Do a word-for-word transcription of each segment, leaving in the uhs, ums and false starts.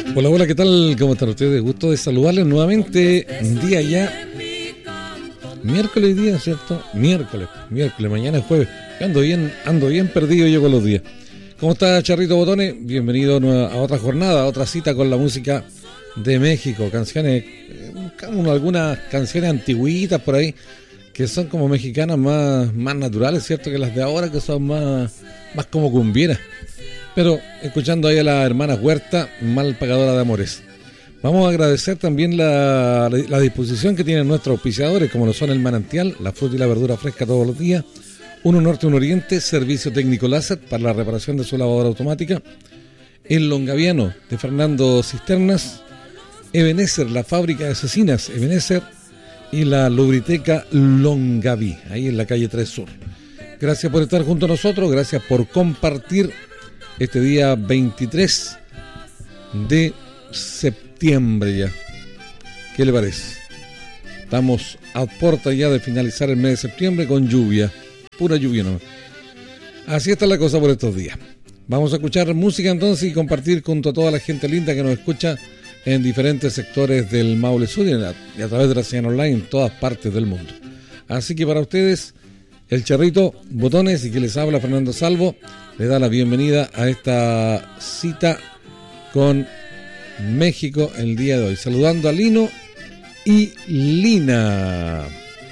Hola, hola, ¿qué tal? ¿Cómo están ustedes? Gusto de saludarles nuevamente. Un día ya. Miércoles día, ¿cierto? Miércoles, miércoles, mañana es jueves. Yo ando bien, ando bien perdido yo con los días. ¿Cómo está, Charrito Botones? Bienvenido a otra jornada, a otra cita con la música de México. Canciones, buscamos algunas canciones antiguitas por ahí, que son como mexicanas más, más naturales, ¿cierto? Que las de ahora, que son más, más como cumbieras. Pero escuchando ahí a la hermana Huerta, mal pagadora de amores. Vamos a agradecer también la, la, la disposición que tienen nuestros auspiciadores, como lo son el Manantial, la fruta y la verdura fresca todos los días, Uno Norte, Uno Oriente, servicio técnico láser para la reparación de su lavadora automática, el Longaviano de Fernando Cisternas, Ebenezer, la fábrica de cecinas Ebenezer, y la lubriteca Longaví, ahí en la calle tres Sur. Gracias por estar junto a nosotros, gracias por compartir este día veintitrés de septiembre ya. ¿Qué le parece? Estamos a puerta ya de finalizar el mes de septiembre con lluvia, pura lluvia nomás. Así está la cosa por estos días. Vamos a escuchar música entonces y compartir junto a toda la gente linda que nos escucha en diferentes sectores del Maule Sur y a, y a través de la señal online en todas partes del mundo. Así que para ustedes, el Charrito Botones y que les habla Fernando Salvo, le da la bienvenida a esta cita con México el día de hoy. Saludando a Lino y Lina.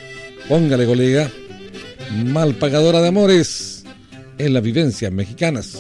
Póngale, colega, mal pagadora de amores en las vivencias mexicanas.